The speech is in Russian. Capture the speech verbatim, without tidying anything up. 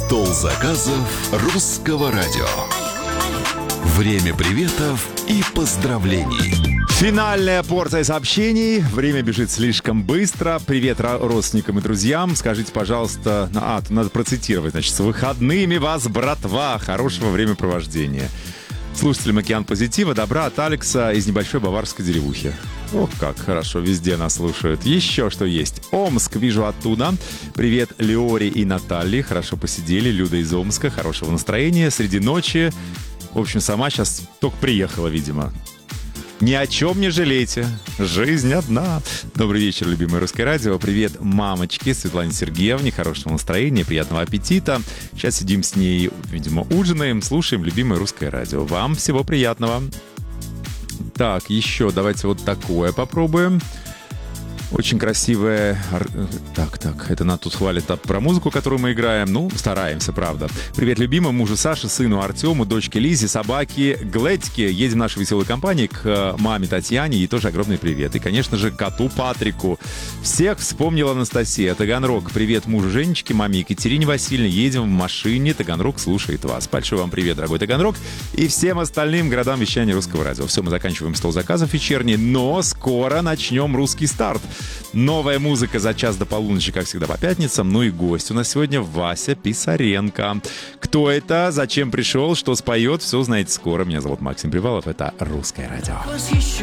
Стол заказов русского радио. Время приветов и поздравлений. Финальная порция сообщений. Время бежит слишком быстро. Привет родственникам и друзьям. Скажите, пожалуйста... А, надо процитировать, значит. С выходными вас, братва. Хорошего времяпровождения. Слушателям «Океан позитива» добра от Алекса из небольшой баварской деревухи. Ох, как хорошо, везде нас слушают. Еще что есть. Омск, вижу оттуда. Привет Леоре и Наталье. Хорошо посидели. Люда из Омска. Хорошего настроения. Среди ночи. В общем, сама сейчас только приехала, видимо. Ни о чем не жалейте. Жизнь одна. Добрый вечер, любимое русское радио. Привет мамочке Светлане Сергеевне. Хорошего настроения, приятного аппетита. Сейчас сидим с ней, видимо, ужинаем, слушаем любимое русское радио. Вам всего приятного. Так, еще давайте вот такое попробуем. Очень красивая... Так, так, это нас тут хвалит про музыку, которую мы играем. Ну, стараемся, правда. Привет любимому мужу Саше, сыну Артему, дочке Лизе, собаке Гледьке. Едем в нашу веселую компанию к маме Татьяне. Ей тоже огромный привет. И, конечно же, коту Патрику. Всех вспомнила Анастасия. Таганрог. Привет мужу Женечке, маме Екатерине Васильевне. Едем в машине. Таганрог слушает вас. Большой вам привет, дорогой Таганрог. И всем остальным городам вещания русского радио. Все, мы заканчиваем стол заказов вечерний. Но скоро начнем русский старт. Новая музыка за час до полуночи, как всегда, по пятницам. Ну и гость у нас сегодня Вася Писаренко. Кто это, зачем пришел, что споет, все узнаете скоро. Меня зовут Максим Привалов. Это «Русское радио».